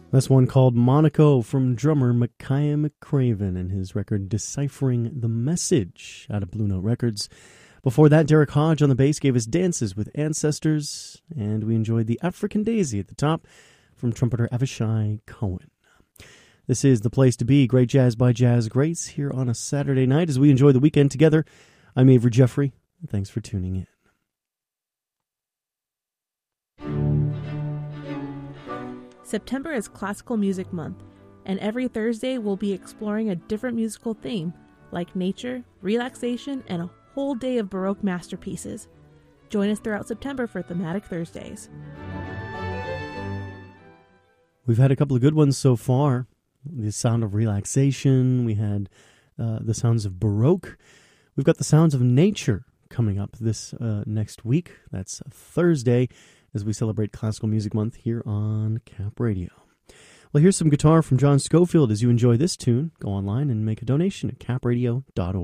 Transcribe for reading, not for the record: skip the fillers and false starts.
That's one called Monaco from drummer Micaiah McCraven and his record Deciphering the Message out of Blue Note Records. Before that, Derek Hodge on the bass gave us Dances with Ancestors, and we enjoyed the African Daisy at the top from trumpeter Avishai Cohen. This is the place to be, Great Jazz by Jazz Greats, here on a Saturday night as we enjoy the weekend together. I'm Avery Jeffrey, and thanks for tuning in. September is Classical Music Month, and every Thursday we'll be exploring a different musical theme, like nature, relaxation, and a whole day of Baroque masterpieces. Join us throughout September for Thematic Thursdays. We've had a couple of good ones so far. The sound of relaxation. We had the sounds of Baroque. We've got the sounds of nature coming up this next week. That's Thursday as we celebrate Classical Music Month here on Cap Radio. Well, here's some guitar from John Scofield. As you enjoy this tune, go online and make a donation at capradio.org.